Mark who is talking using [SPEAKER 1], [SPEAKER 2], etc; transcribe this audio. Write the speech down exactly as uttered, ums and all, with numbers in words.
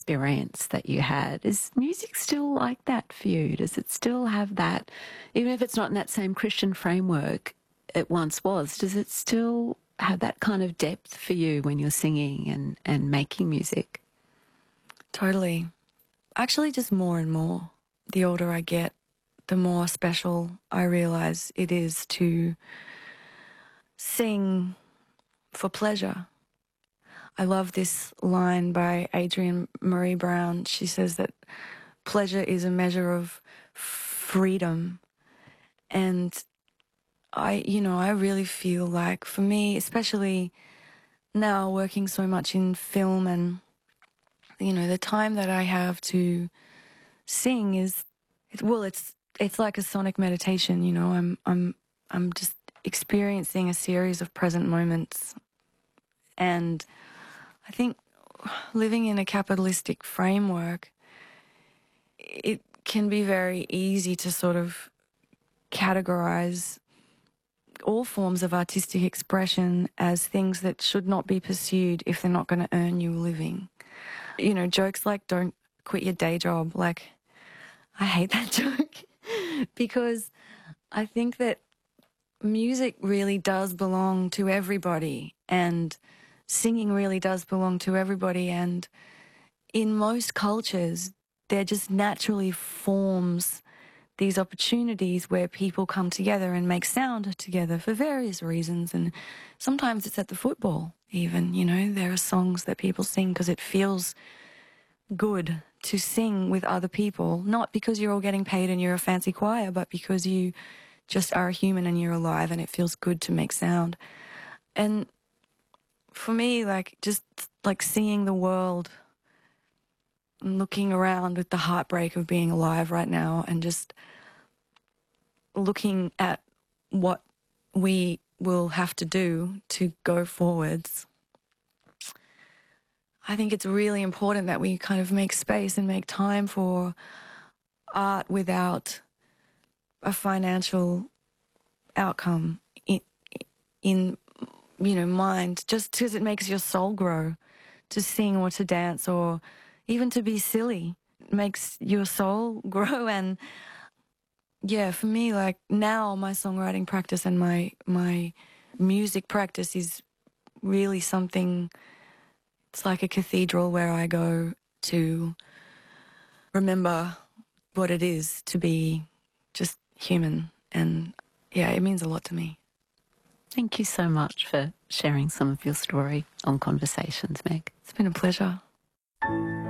[SPEAKER 1] experience that you had. Is music still like that for you? Does it still have that, even if it's not in that same Christian framework it once was, does it still have that kind of depth for you when you're singing and, and making music?
[SPEAKER 2] Totally. Actually, just more and more. The older I get, the more special I realise it is to sing for pleasure. I love this line by Adrienne Marie Brown. She says that pleasure is a measure of freedom. And I, you know, I really feel like for me, especially now working so much in film and, you know, the time that I have to sing is, it, well, it's it's like a sonic meditation, you know. I'm I'm I'm just experiencing a series of present moments. And I think living in a capitalistic framework, it can be very easy to sort of categorize all forms of artistic expression as things that should not be pursued if they're not going to earn you a living. You know, jokes like don't quit your day job, like I hate that joke because I think that music really does belong to everybody and singing really does belong to everybody, and in most cultures there just naturally forms these opportunities where people come together and make sound together for various reasons, and sometimes it's at the football even, you know, there are songs that people sing because it feels good to sing with other people, not because you're all getting paid and you're a fancy choir, but because you just are a human and you're alive and it feels good to make sound. And for me, like, just like seeing the world and looking around with the heartbreak of being alive right now and just looking at what we will have to do to go forwards, I think it's really important that we kind of make space and make time for art without a financial outcome in, in you know, mind, just because it makes your soul grow. To sing or to dance or even to be silly makes your soul grow. And yeah, for me, like now my songwriting practice and my my music practice is really something, it's like a cathedral where I go to remember what it is to be just human. And yeah, it means a lot to me.
[SPEAKER 1] Thank you so much for sharing some of your story on Conversations, Meg.
[SPEAKER 2] It's been a pleasure.